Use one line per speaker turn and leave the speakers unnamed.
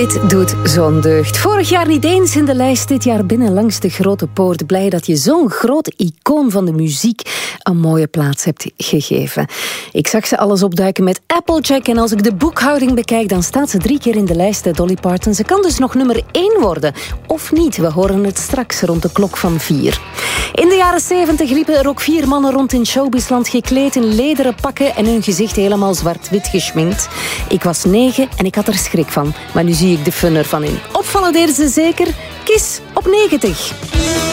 Dit doet zo'n deugd. Vorig jaar niet eens in de lijst, dit jaar binnen langs de grote poort. Blij dat je zo'n groot icoon van de muziek een mooie plaats hebt gegeven. Ik zag ze alles opduiken met Applejack en als ik de boekhouding bekijk, dan staat ze 3 keer in de lijst, Dolly Parton. Ze kan dus nog nummer 1 worden. Of niet, we horen het straks rond de klok van 4. In de jaren 70 liepen er ook 4 mannen rond in showbizland gekleed in lederen pakken en hun gezicht helemaal zwart-wit geschminkt. Ik was 9 en ik had er schrik van, maar nu zie ik de fun ervan in. Opvallen deden ze zeker. Kiss op 90.